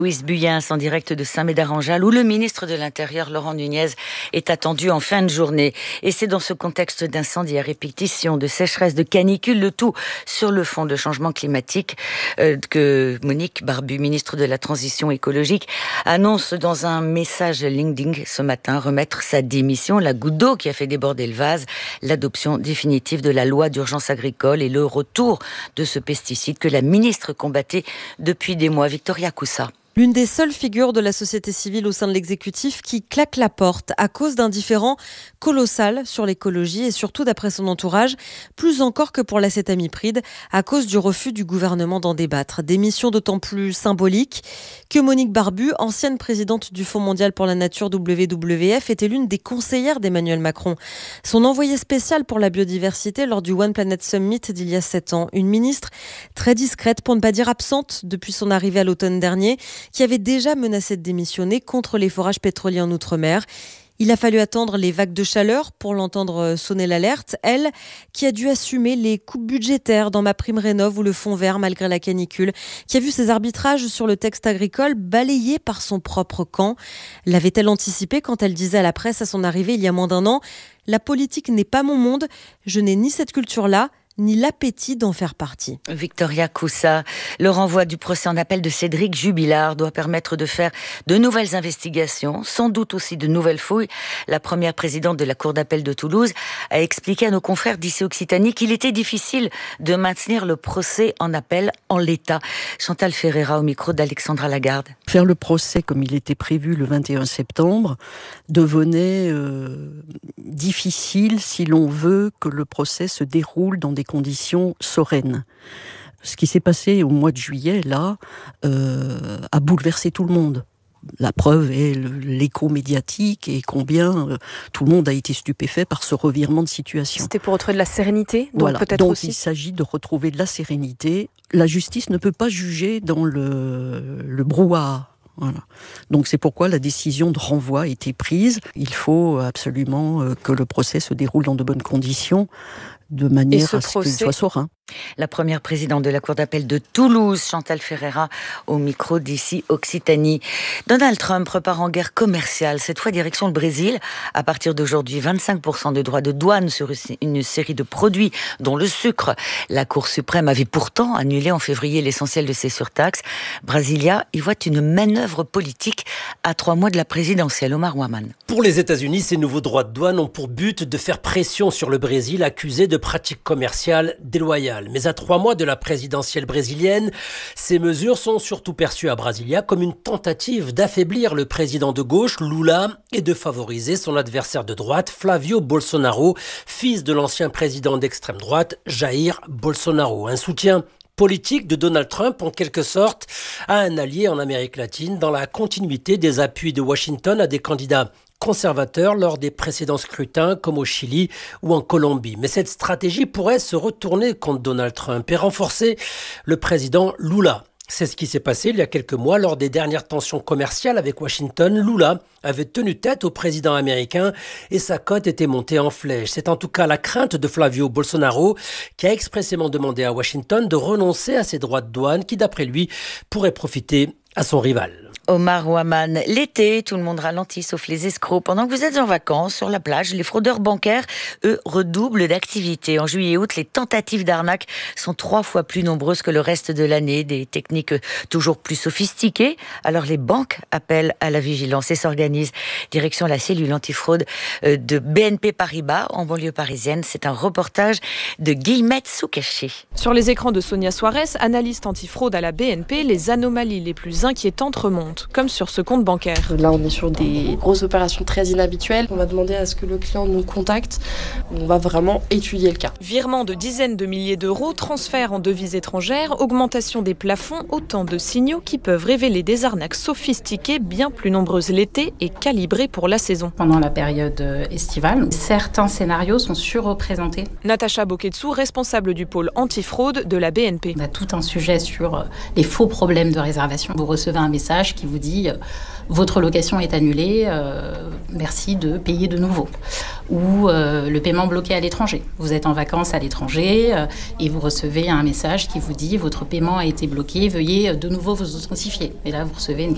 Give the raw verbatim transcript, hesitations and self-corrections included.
Louise Buyens en direct de Saint-Médard-en-Jalles où le ministre de l'Intérieur Laurent Nunez est attendu en fin de journée. Et c'est dans ce contexte d'incendie à répétition, de sécheresse, de canicule, le tout sur le fond de changement climatique euh, que Monique Barbu, ministre de la Transition écologique, annonce dans un message LinkedIn ce matin remettre sa démission, la goutte d'eau qui a fait déborder le vase, l'adoption définitive de la loi d'urgence agricole et le retour de ce pesticide que la ministre combattait depuis des mois. Victoria Coussa. L'une des seules figures de la société civile au sein de l'exécutif qui claque la porte à cause d'un différend colossal sur l'écologie et surtout, d'après son entourage, plus encore que pour l'acétamipride, à cause du refus du gouvernement d'en débattre. Démission d'autant plus symbolique que Monique Barbu, ancienne présidente du Fonds mondial pour la nature W W F, était l'une des conseillères d'Emmanuel Macron. Son envoyée spéciale pour la biodiversité lors du One Planet Summit d'il y a sept ans. Une ministre très discrète, pour ne pas dire absente, depuis son arrivée à l'automne dernier, qui avait déjà menacé de démissionner contre les forages pétroliers en Outre-mer. Il a fallu attendre les vagues de chaleur pour l'entendre sonner l'alerte. Elle, qui a dû assumer les coupes budgétaires dans MaPrimeRénov' ou le Fonds vert malgré la canicule, qui a vu ses arbitrages sur le texte agricole balayés par son propre camp. L'avait-elle anticipé quand elle disait à la presse à son arrivée il y a moins d'un an « La politique n'est pas mon monde, je n'ai ni cette culture-là, ni l'appétit d'en faire partie ». Victoria Coussa, le renvoi du procès en appel de Cédric Jubilard doit permettre de faire de nouvelles investigations, sans doute aussi de nouvelles fouilles. La première présidente de la Cour d'appel de Toulouse a expliqué à nos confrères d'ici Occitanie qu'il était difficile de maintenir le procès en appel en l'état. Chantal Ferreira au micro d'Alexandra Lagarde. Faire le procès comme il était prévu le vingt et un septembre devenait euh, difficile si l'on veut que le procès se déroule dans des conditions sereines. Ce qui s'est passé au mois de juillet, là, euh, a bouleversé tout le monde. La preuve est l'écho médiatique et combien euh, tout le monde a été stupéfait par ce revirement de situation. C'était pour retrouver de la sérénité, donc voilà. peut-être donc aussi. il s'agit de retrouver de la sérénité. La justice ne peut pas juger dans le, le brouhaha. Voilà. Donc c'est pourquoi la décision de renvoi a été prise. Il faut absolument que le procès se déroule dans de bonnes conditions, de manière à ce qu'il soit serein. La première présidente de la Cour d'appel de Toulouse, Chantal Ferreira, au micro d'ici Occitanie. Donald Trump repart en guerre commerciale, cette fois direction le Brésil. À partir d'aujourd'hui, vingt-cinq pour cent de droits de douane sur une série de produits, dont le sucre. La Cour suprême avait pourtant annulé en février l'essentiel de ces surtaxes. Brasilia y voit une manœuvre politique à trois mois de la présidentielle. Omar Ouaman. Pour les États-Unis, ces nouveaux droits de douane ont pour but de faire pression sur le Brésil, accusé de pratiques commerciales déloyales. Mais à trois mois de la présidentielle brésilienne, ces mesures sont surtout perçues à Brasilia comme une tentative d'affaiblir le président de gauche, Lula, et de favoriser son adversaire de droite, Flavio Bolsonaro, fils de l'ancien président d'extrême droite, Jair Bolsonaro. Un soutien politique de Donald Trump, en quelque sorte, à un allié en Amérique latine, dans la continuité des appuis de Washington à des candidats conservateurs lors des précédents scrutins comme au Chili ou en Colombie. Mais cette stratégie pourrait se retourner contre Donald Trump et renforcer le président Lula. C'est ce qui s'est passé il y a quelques mois lors des dernières tensions commerciales avec Washington. Lula avait tenu tête au président américain et sa cote était montée en flèche. C'est en tout cas la crainte de Flavio Bolsonaro qui a expressément demandé à Washington de renoncer à ses droits de douane qui, d'après lui, pourraient profiter à son rival. Omar Ouaman, l'été, tout le monde ralentit sauf les escrocs. Pendant que vous êtes en vacances sur la plage, les fraudeurs bancaires, eux, redoublent d'activité. En juillet et août, les tentatives d'arnaque sont trois fois plus nombreuses que le reste de l'année. Des techniques toujours plus sophistiquées. Alors les banques appellent à la vigilance et s'organisent. Direction la cellule antifraude de B N P Paribas en banlieue parisienne. C'est un reportage de Guillemette Soucaché. Sur les écrans de Sonia Suarez, analyste antifraude à la B N P, les anomalies les plus inquiétantes remontent, comme sur ce compte bancaire. Là, on est sur des grosses opérations très inhabituelles. On va demander à ce que le client nous contacte. On va vraiment étudier le cas. Virement de dizaines de milliers d'euros, transfert en devises étrangères, augmentation des plafonds, autant de signaux qui peuvent révéler des arnaques sophistiquées, bien plus nombreuses l'été et calibrées pour la saison. Pendant la période estivale, certains scénarios sont surreprésentés. Natacha Boketsou, responsable du pôle antifraude de la B N P. On a tout un sujet sur les faux problèmes de réservation. Vous recevez un message qui vous dit euh, votre location est annulée, euh, merci de payer de nouveau. Ou euh, le paiement bloqué à l'étranger. Vous êtes en vacances à l'étranger euh, et vous recevez un message qui vous dit votre paiement a été bloqué, veuillez de nouveau vous authentifier. Et là, vous recevez une